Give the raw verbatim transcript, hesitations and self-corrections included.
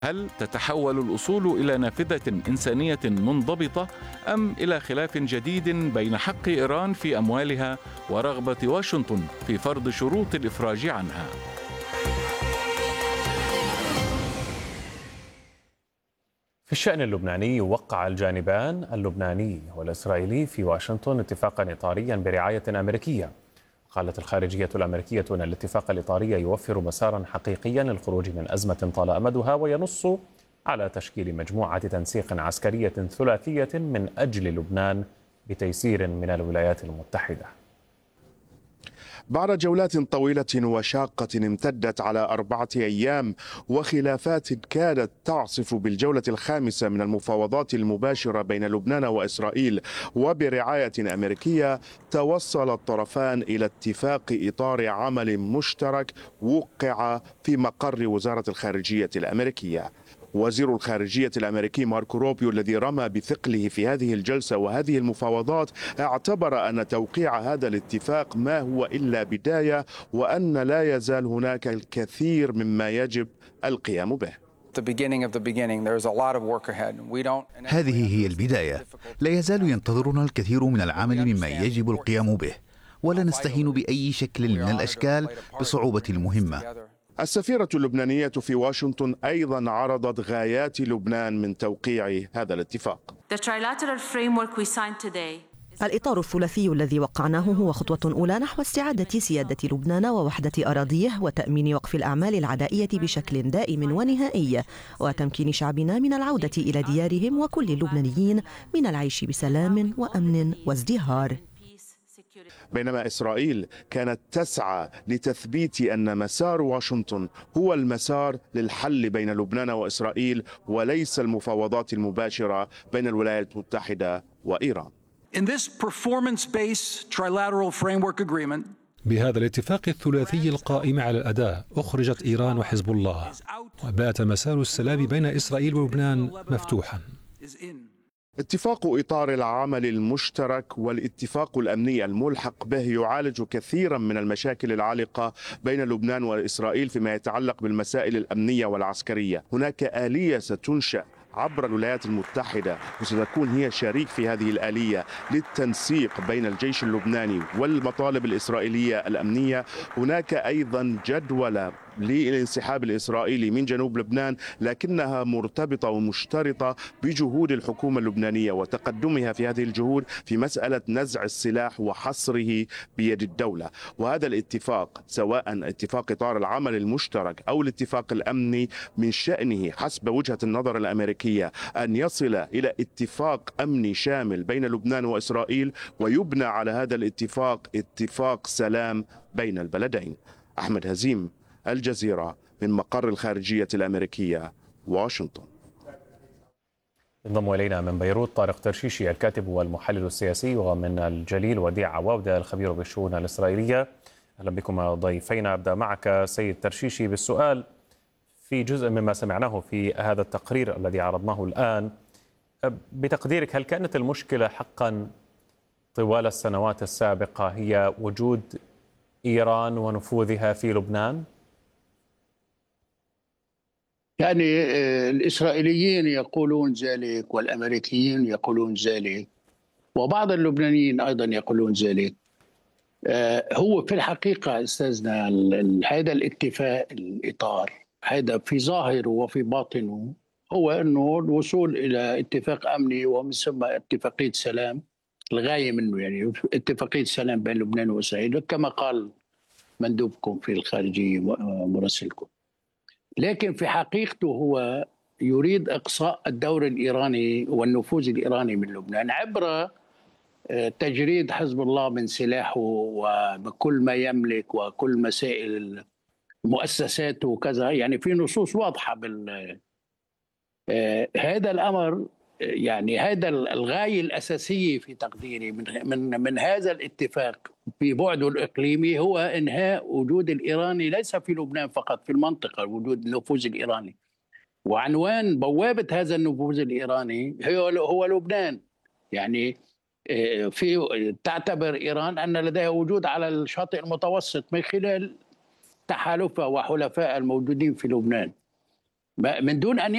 هل تتحول الأصول إلى نافذة إنسانية منضبطة أم إلى خلاف جديد بين حق إيران في أموالها ورغبة واشنطن في فرض شروط الإفراج عنها؟ في الشأن اللبناني، وقع الجانبان اللبناني والإسرائيلي في واشنطن اتفاقا إطاريا برعاية أمريكية. قالت الخارجية الأمريكية أن الاتفاق الإطاري يوفر مسارا حقيقيا للخروج من أزمة طال أمدها، وينص على تشكيل مجموعة تنسيق عسكرية ثلاثية من أجل لبنان بتيسير من الولايات المتحدة. بعد جولات طويلة وشاقة امتدت على أربعة أيام وخلافات كادت تعصف بالجولة الخامسة من المفاوضات المباشرة بين لبنان وإسرائيل وبرعاية أمريكية، توصل الطرفان إلى اتفاق إطار عمل مشترك وقع في مقر وزارة الخارجية الأمريكية. وزير الخارجية الأمريكي ماركو روبيو الذي رمى بثقله في هذه الجلسة وهذه المفاوضات اعتبر أن توقيع هذا الاتفاق ما هو إلا بداية، وأن لا يزال هناك الكثير مما يجب القيام به. هذه هي البداية، لا يزال ينتظرنا الكثير من العمل مما يجب القيام به، ولا نستهين بأي شكل من الأشكال بصعوبة المهمة. السفيرة اللبنانية في واشنطن أيضا عرضت غايات لبنان من توقيع هذا الاتفاق. الإطار الثلاثي الذي وقعناه هو خطوة أولى نحو استعادة سيادة لبنان ووحدة أراضيه وتأمين وقف الأعمال العدائية بشكل دائم ونهائي، وتمكين شعبنا من العودة إلى ديارهم وكل اللبنانيين من العيش بسلام وأمن وازدهار. بينما إسرائيل كانت تسعى لتثبيت أن مسار واشنطن هو المسار للحل بين لبنان وإسرائيل وليس المفاوضات المباشرة بين الولايات المتحدة وإيران. بهذا الاتفاق الثلاثي القائم على الأداء أخرجت إيران وحزب الله، وبات مسار السلام بين إسرائيل ولبنان مفتوحا. اتفاق إطار العمل المشترك والاتفاق الأمني الملحق به يعالج كثيرا من المشاكل العالقة بين لبنان وإسرائيل فيما يتعلق بالمسائل الأمنية والعسكرية. هناك آلية ستنشأ عبر الولايات المتحدة وستكون هي شريك في هذه الآلية للتنسيق بين الجيش اللبناني والمطالب الإسرائيلية الأمنية. هناك أيضا جدولة للانسحاب الإسرائيلي من جنوب لبنان، لكنها مرتبطة ومشترطة بجهود الحكومة اللبنانية وتقدمها في هذه الجهود في مسألة نزع السلاح وحصره بيد الدولة. وهذا الاتفاق سواء اتفاق إطار العمل المشترك أو الاتفاق الأمني من شأنه حسب وجهة النظر الأمريكية أن يصل إلى اتفاق أمني شامل بين لبنان وإسرائيل، ويبنى على هذا الاتفاق اتفاق سلام بين البلدين. أحمد هزيم، الجزيرة، من مقر الخارجية الأمريكية، واشنطن. انضم إلينا من بيروت طارق ترشيشي الكاتب والمحلل السياسي، ومن الجليل وديع عواودة الخبير بالشؤون الإسرائيلية. أهلا بكم ضيفينا. أبدأ معك سيد ترشيشي بالسؤال في جزء مما سمعناه في هذا التقرير الذي عرضناه الآن. بتقديرك، هل كانت المشكلة حقا طوال السنوات السابقة هي وجود إيران ونفوذها في لبنان؟ يعني الإسرائيليين يقولون ذلك والأمريكيين يقولون ذلك وبعض اللبنانيين أيضا يقولون ذلك. هو في الحقيقة أستاذنا هذا الاتفاق الإطار هذا في ظاهره وفي باطنه هو أنه الوصول إلى اتفاق أمني ومن ثم اتفاقية سلام. الغاية منه يعني اتفاقية سلام بين لبنان وإسرائيل كما قال مندوبكم في الخارجية مراسلكم. لكن في حقيقته هو يريد إقصاء الدور الإيراني والنفوذ الإيراني من لبنان عبر تجريد حزب الله من سلاحه وبكل ما يملك وكل مسائل مؤسساته وكذا. يعني في نصوص واضحة بال هذا الأمر. يعني هذا الغاية الأساسية في تقديري من من من هذا الاتفاق في بعده الإقليمي هو إنهاء وجود الإيراني ليس في لبنان فقط، في المنطقة وجود النفوذ الإيراني. وعنوان بوابة هذا النفوذ الإيراني هو هو لبنان. يعني في تعتبر إيران أن لديها وجود على الشاطئ المتوسط من خلال تحالفها وحلفائها الموجودين في لبنان من دون أن